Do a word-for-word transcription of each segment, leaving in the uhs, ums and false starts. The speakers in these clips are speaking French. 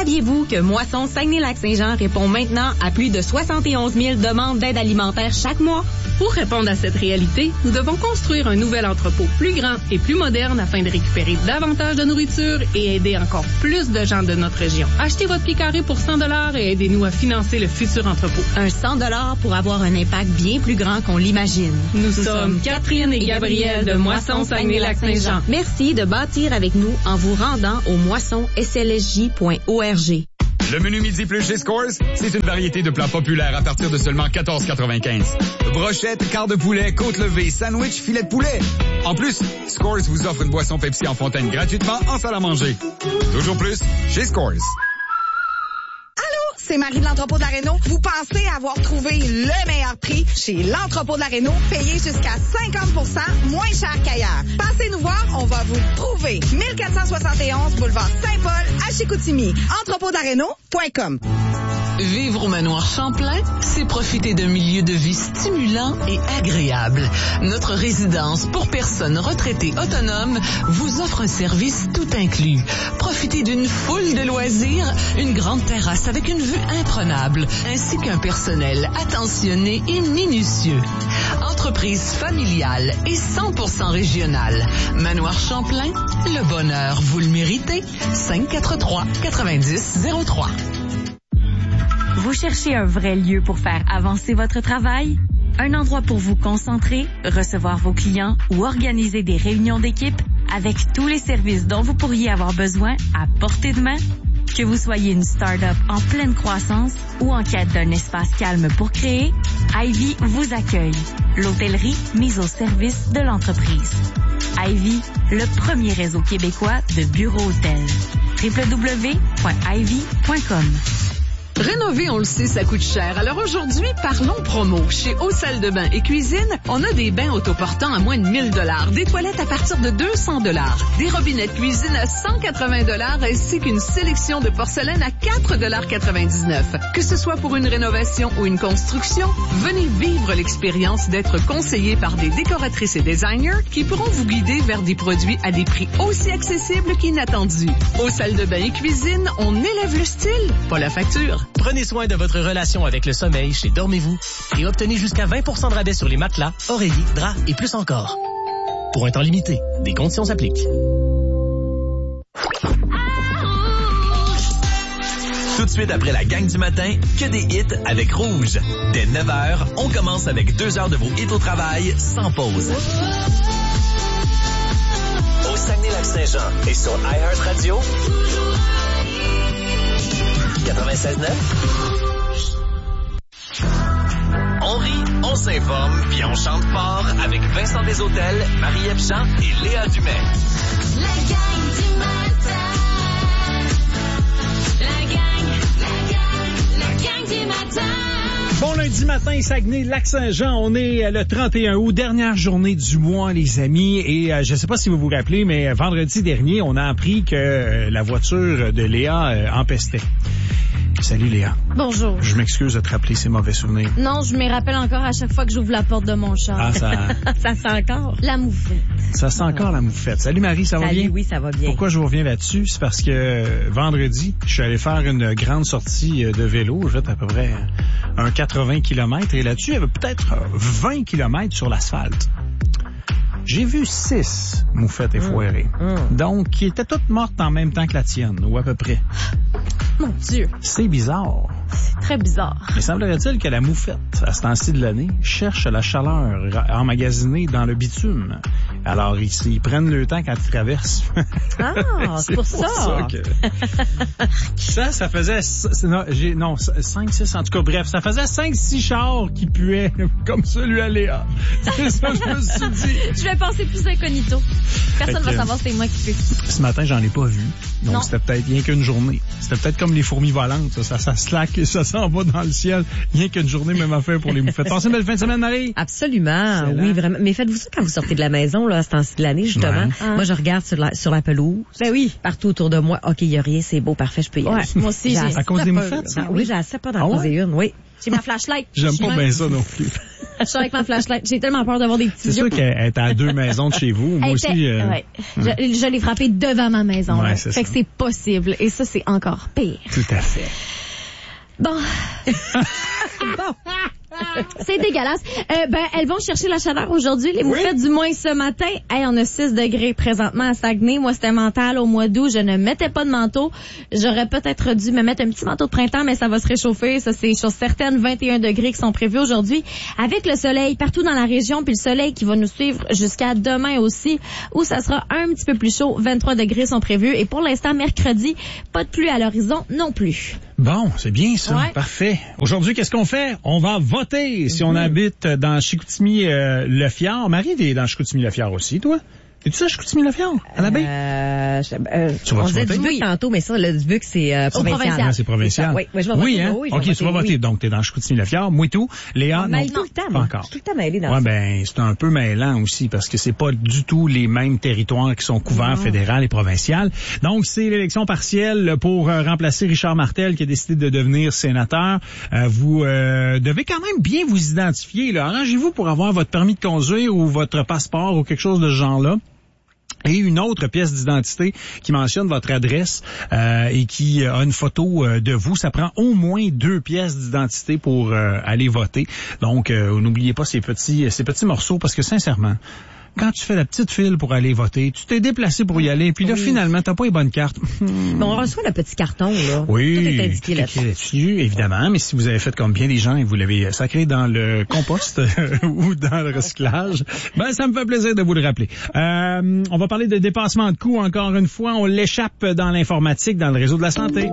Saviez-vous que Moisson Saguenay-Lac-Saint-Jean répond maintenant à plus de soixante et onze mille demandes d'aide alimentaire chaque mois? Pour répondre à cette réalité, nous devons construire un nouvel entrepôt plus grand et plus moderne afin de récupérer davantage de nourriture et aider encore plus de gens de notre région. Achetez votre pied carré pour cent dollars et aidez-nous à financer le futur entrepôt. Un cent dollars pour avoir un impact bien plus grand qu'on l'imagine. Nous, nous sommes Catherine et Gabriel de Moisson Saguenay-Lac-Saint-Jean. Merci de bâtir avec nous en vous rendant au moisson s l s j point org. Le menu Midi Plus chez Scores, c'est une variété de plats populaires à partir de seulement quatorze quatre-vingt-quinze. Brochettes, quart de poulet, côte levée, sandwich, filet de poulet. En plus, Scores vous offre une boisson Pepsi en fontaine gratuitement en salle à manger. Toujours plus chez Scores. C'est Marie de l'Entrepôt de la Réno. Vous pensez avoir trouvé le meilleur prix chez l'Entrepôt de la Réno, payé jusqu'à cinquante pour cent moins cher qu'ailleurs. Passez nous voir, on va vous le prouver. mille quatre cent soixante et onze boulevard Saint-Paul à Chicoutimi. entrepôt de la réno point com. Vivre au manoir Champlain, c'est profiter d'un milieu de vie stimulant et agréable. Notre résidence pour personnes retraitées autonomes vous offre un service tout inclus. Profitez d'une foule de loisirs, une grande terrasse avec une vue imprenable, ainsi qu'un personnel attentionné et minutieux. Entreprise familiale et cent pour cent régionale. Manoir Champlain, le bonheur, vous le méritez. cinq quatre trois quatre-vingt-dix zéro trois. Vous cherchez un vrai lieu pour faire avancer votre travail? Un endroit pour vous concentrer, recevoir vos clients ou organiser des réunions d'équipe avec tous les services dont vous pourriez avoir besoin à portée de main? Que vous soyez une start-up en pleine croissance ou en quête d'un espace calme pour créer, Ivy vous accueille. L'hôtellerie mise au service de l'entreprise. Ivy, le premier réseau québécois de bureaux hôtels. w w w point ivy point com. Rénover, on le sait, ça coûte cher. Alors aujourd'hui, parlons promo. Chez Eau Salle de Bain et Cuisine, on a des bains autoportants à moins de mille dollars, des toilettes à partir de deux cents dollars, des robinets de cuisine à cent quatre-vingts dollars, ainsi qu'une sélection de porcelaine à quatre dollars quatre-vingt-dix-neuf. Que ce soit pour une rénovation ou une construction, venez vivre l'expérience d'être conseillé par des décoratrices et designers qui pourront vous guider vers des produits à des prix aussi accessibles qu'inattendus. Eau Salle de Bain et Cuisine, on élève le style, pas la facture. Prenez soin de votre relation avec le sommeil chez Dormez-vous et obtenez jusqu'à vingt pour cent de rabais sur les matelas, oreillers, draps et plus encore. Pour un temps limité, des conditions s'appliquent. Tout de suite après la gang du matin, que des hits avec Rouge. Dès neuf heures, on commence avec deux heures de vos hits au travail sans pause. Au Saguenay-Lac-Saint-Jean et sur iHeartRadio. quatre-vingt-seize neuf. On rit, on s'informe, puis on chante fort avec Vincent Desautels, Marie-Ève Jean et Léa Dumais. La gang du matin. La gang, la gang, la gang du matin. Bon lundi matin, Saguenay-Lac-Saint-Jean. On est le trente et un août, dernière journée du mois, les amis. Et euh, je ne sais pas si vous vous rappelez, mais vendredi dernier, on a appris que euh, la voiture de Léa euh, empestait. Salut Léa. Bonjour. Je m'excuse de te rappeler ces mauvais souvenirs. Non, je me rappelle encore à chaque fois que j'ouvre la porte de mon char. Ah, ça... ça sent encore la moufette. Ça sent encore la moufette. Salut Marie, ça va Salut, bien? Oui, ça va bien. Pourquoi je vous reviens là-dessus? C'est parce que euh, vendredi, je suis allé faire une grande sortie de vélo. J'ai fait à peu près un quatre-vingts kilomètres. Et là-dessus, il y avait peut-être vingt kilomètres sur l'asphalte. J'ai vu six moufettes effoirées. Mmh, mmh. Donc, qui étaient toutes mortes en même temps que la tienne, ou à peu près. Mon Dieu. C'est bizarre. C'est très bizarre. Mais semblerait-il que la moufette, à ce temps-ci de l'année, cherche la chaleur emmagasinée dans le bitume. Alors, ils, ils prennent le temps quand ils traversent. Ah, c'est, c'est pour, pour ça. ça que... ça, ça faisait... Non, j'ai, non, cinq, six, en tout cas, bref, ça faisait cinq, six chars qui puaient comme celui à Léa. C'est ça que je me suis dit. Je vais passer plus incognito. Personne ne va savoir c'est moi qui pue. Ce matin, j'en ai pas vu. Donc, non. C'était peut-être rien qu'une journée. C'était peut-être comme les fourmis volantes. Ça, ça, ça slack et ça s'en va dans le ciel. Rien qu'une journée, même affaire pour les moufettes. Passez une belle fin de semaine, Marie? Absolument. Oui, vraiment. Mais faites-vous ça quand vous sortez de la maison, là. à ce temps-ci de l'année, justement. Ouais. Ah. Moi, je regarde sur la, sur la pelouse. Ben oui. Partout autour de moi. OK, il n'y a rien, c'est beau, parfait, je peux y aller. Ouais, moi aussi, j'ai À cause des moufettes, ça? Ah, oui, j'ai assez peur d'en Ah ouais? poser une, oui. J'ai ma flashlight. J'aime Je pas suis bien même- ça non plus. Je suis avec ma flashlight. J'ai tellement peur d'avoir des petits C'est yeux. sûr qu'elle est à deux maisons de chez vous. Moi Elle aussi. était- euh, ouais. Je, je l'ai frappé devant ma maison. Ouais, là. c'est fait ça. que c'est possible. Et ça, c'est encore pire. Tout à fait. Bon. bon. C'est dégueulasse. Euh, ben, elles vont chercher la chaleur aujourd'hui. Les moufettes du moins ce matin. Hey, on a six degrés présentement à Saguenay. Moi, c'était mental au mois d'août. Je ne mettais pas de manteau. J'aurais peut-être dû me mettre un petit manteau de printemps, mais ça va se réchauffer. Ça, c'est sur certaines vingt et un degrés qui sont prévus aujourd'hui. Avec le soleil partout dans la région, puis le soleil qui va nous suivre jusqu'à demain aussi, où ça sera un petit peu plus chaud. vingt-trois degrés sont prévus. Et pour l'instant, mercredi, pas de pluie à l'horizon non plus. Bon, c'est bien ça. Ouais. Parfait. Aujourd'hui, qu'est-ce qu'on fait? On va voter. Si on habite dans Chicoutimi-Le-Fjord. Marie, t'es dans Chicoutimi-Le-Fjord aussi, toi? Es-tu à Chicoutimi-Le-Fjord? À la baie? Euh, je- euh, Tu vas on tu disait voter? du Dubuc tantôt, mais ça, le Dubuc, c'est euh, provincial. Ah, c'est provincial. Oui, oui, je vais voter. Oui, hein? Oui, je vais OK, tu vas voter, voter. oui. Donc, t'es dans Chicoutimi-Le-Fjord. Moi et tout. Léa, On non. mêle tout le temps, Pas moi. encore. Je suis tout le temps mêlée dans Ouais, ça. ben, c'est un peu mêlant aussi parce que c'est pas du tout les mêmes territoires qui sont couverts, Non. fédéral et provincial. Donc, c'est l'élection partielle pour euh, remplacer Richard Martel qui a décidé de devenir sénateur. Euh, vous euh, devez quand même bien vous identifier, là. Arrangez-vous pour avoir votre permis de conduire ou votre passeport ou quelque chose de ce genre-là. Et une autre pièce d'identité qui mentionne votre adresse euh, et qui a une photo euh, de vous. Ça prend au moins deux pièces d'identité pour euh, aller voter. Donc, euh, n'oubliez pas ces petits, ces petits morceaux parce que sincèrement, quand tu fais la petite file pour aller voter, tu t'es déplacé pour y aller, puis là, Oui. finalement, t'as pas les bonnes cartes. Mais on reçoit le petit carton, là. Oui, Tout est indiqué tout là-dessus. est là-dessus, évidemment, mais si vous avez fait comme bien des gens et vous l'avez sacré dans le compost ou dans le recyclage, ben ça me fait plaisir de vous le rappeler. Euh, on va parler de dépassement de coûts encore une fois. On l'échappe dans l'informatique, dans le réseau de la santé.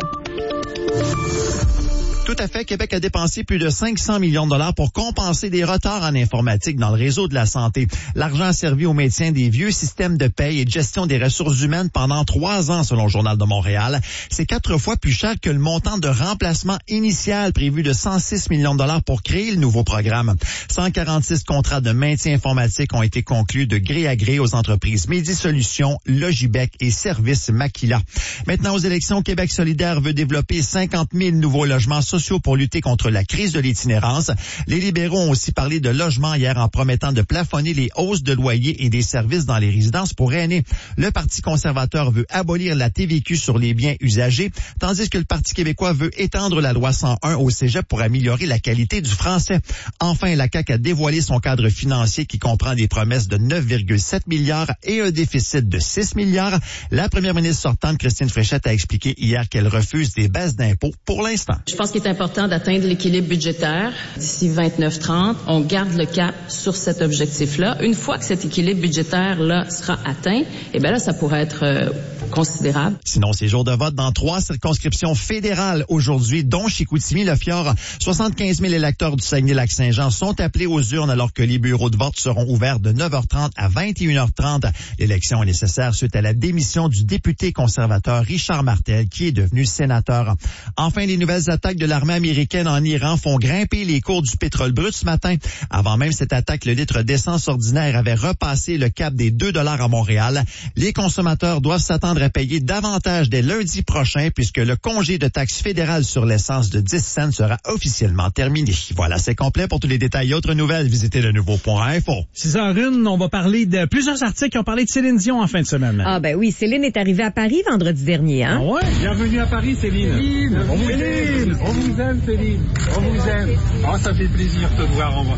Tout à fait. Québec a dépensé plus de cinq cents millions de dollars pour compenser des retards en informatique dans le réseau de la santé. L'argent a servi au maintien des vieux systèmes de paye et de gestion des ressources humaines pendant trois ans, selon le Journal de Montréal. C'est quatre fois plus cher que le montant de remplacement initial prévu de cent six millions de dollars pour créer le nouveau programme. cent quarante-six contrats de maintien informatique ont été conclus de gré à gré aux entreprises Medi Solutions, Logibec et Service Maquila. Maintenant, aux élections, Québec solidaire veut développer cinquante mille nouveaux logements sociaux pour lutter contre la crise de l'itinérance. Les libéraux ont aussi parlé de logement hier en promettant de plafonner les hausses de loyers et des services dans les résidences pour aînés. Le Parti conservateur veut abolir la T V Q sur les biens usagés, tandis que le Parti québécois veut étendre la loi cent un au cégep pour améliorer la qualité du français. Enfin, la C A Q a dévoilé son cadre financier qui comprend des promesses de neuf virgule sept milliards et un déficit de six milliards. La première ministre sortante, Christine Fréchette, a expliqué hier qu'elle refuse des baisses d'impôts pour l'instant. Je pense qu'il est important d'atteindre l'équilibre budgétaire d'ici vingt-neuf trente. On garde le cap sur cet objectif-là. Une fois que cet équilibre budgétaire-là sera atteint, eh bien là, ça pourrait être euh, considérable. Sinon, c'est jour de vote dans trois circonscriptions fédérales aujourd'hui, dont Chicoutimi-Le-Fjord. soixante-quinze mille électeurs du Saguenay-Lac-Saint-Jean sont appelés aux urnes alors que les bureaux de vote seront ouverts de neuf heures trente à vingt et une heures trente. L'élection est nécessaire suite à la démission du député conservateur Richard Martel, qui est devenu sénateur. Enfin, les nouvelles attaques de l'armée américaine en Iran font grimper les cours du pétrole brut ce matin. Avant même cette attaque, le litre d'essence ordinaire avait repassé le cap des deux dollars à Montréal. Les consommateurs doivent s'attendre à payer davantage dès lundi prochain puisque le congé de taxe fédérale sur l'essence de dix cents sera officiellement terminé. Voilà, c'est complet. Pour tous les détails et autres nouvelles, visitez le nouveau point info. six heures une, on va parler de plusieurs articles qui ont parlé de Céline Dion en fin de semaine. Ah ben oui, Céline est arrivée à Paris vendredi dernier, hein? Ah ouais? Bienvenue à Paris, Céline. Céline, on vous aime, on vous aime, Céline. On vous aime. Oh, ça fait plaisir de te voir en vrai.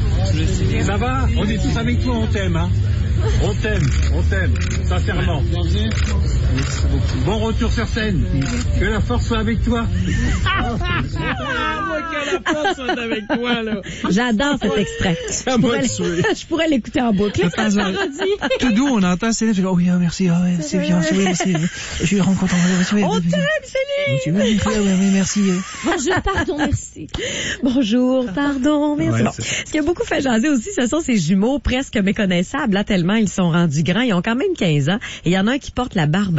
Ça va? On est tous avec toi, on t'aime, hein? On t'aime, on t'aime, sincèrement. Bon retour sur scène. Que la force soit avec toi. Que la force soit avec toi, là. J'adore cet extrait. Ça Je pourrais m'a l- tué. Je pourrais l'écouter en boucle. De temps en- Tout doux, on entend Céline, fait, oh oui, oh, merci, oh, ouais, c'est bien, oui, merci, je suis vraiment content. On t'aime, Céline! Oui, oui, merci. Bonjour, pardon, merci. Bonjour, pardon, merci. Ouais, Bon. c'est- Ce qui a beaucoup fait jaser aussi, ce sont ces jumeaux presque méconnaissables, là, tellement ils sont rendus grands. Ils ont quand même quinze ans. Et il y en a un qui porte la barbe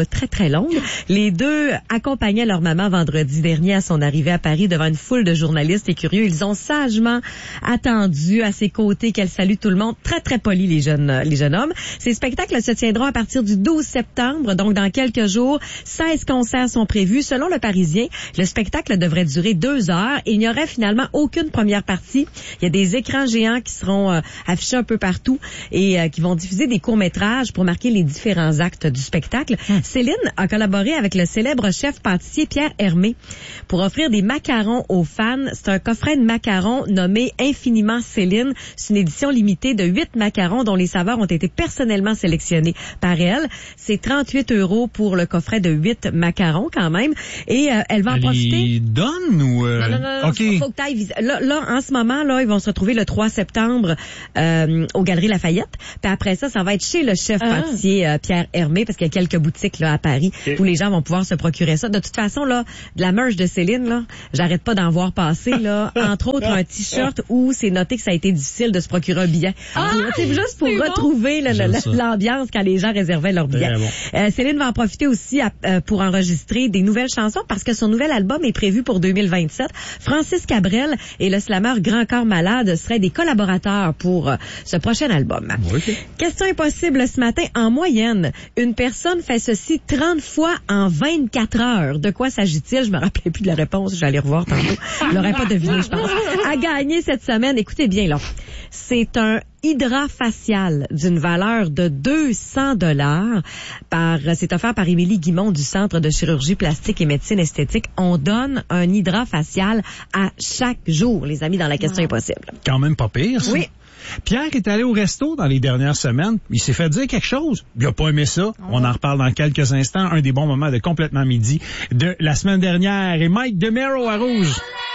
très, très longue. Les deux accompagnaient leur maman vendredi dernier à son arrivée à Paris devant une foule de journalistes et curieux. Ils ont sagement attendu à ses côtés qu'elle salue tout le monde. Très, très polis, les jeunes, les jeunes hommes. Ces spectacles se tiendront à partir du douze septembre, donc dans quelques jours. seize concerts sont prévus. Selon le Parisien, le spectacle devrait durer deux heures. Il n'y aurait finalement aucune première partie. Il y a des écrans géants qui seront euh, affichés un peu partout et euh, qui vont diffuser des courts-métrages pour marquer les différents actes du spectacle. Hum. Céline a collaboré avec le célèbre chef pâtissier Pierre Hermé pour offrir des macarons aux fans. C'est un coffret de macarons nommé Infiniment Céline. C'est une édition limitée de huit macarons dont les saveurs ont été personnellement sélectionnés par elle. C'est trente-huit euros pour le coffret de huit macarons quand même. Et euh, elle va en elle profiter. Les donne ou euh... Non, non, non, non okay. faut, faut que t'ailles vis... là, là, en ce moment, là, ils vont se retrouver le trois septembre euh, aux Galeries Lafayette. Puis après ça, ça va être chez le chef ah. pâtissier euh, Pierre Hermé, parce qu'il y a quelques boutiques là à Paris okay. où les gens vont pouvoir se procurer ça. De toute façon, là, de la merch de Céline, là, j'arrête pas d'en voir passer, là. Entre autres, un t-shirt où c'est noté que ça a été difficile de se procurer un billet. Ah, c'est juste pour retrouver bon. le, le, l'ambiance quand les gens réservaient leur billet. Bon. Euh, Céline va en profiter aussi à, euh, pour enregistrer des nouvelles chansons parce que son nouvel album est prévu pour deux mille vingt-sept. Francis Cabrel et le slameur Grand Corps Malade seraient des collaborateurs pour euh, ce prochain album. Okay. Question impossible ce matin. En moyenne, une personne fait ceci trente fois en vingt-quatre heures. De quoi s'agit-il? Je me rappelais plus de la réponse. J'allais revoir tantôt. Je l'aurais pas deviné, je pense. À gagner cette semaine, écoutez bien là. C'est un hydra facial d'une valeur de deux cents dollars par, c'est offert par Émilie Guimond du Centre de chirurgie plastique et médecine esthétique. On donne un hydra facial à chaque jour, les amis, dans la question wow. impossible. Quand même pas pire, ça. Oui. Pierre est allé au resto dans les dernières semaines. Il s'est fait dire quelque chose. Il a pas aimé ça. Oh. On en reparle dans quelques instants. Un des bons moments de Complètement Midi de la semaine dernière. Et Mike DeMero à Rouge.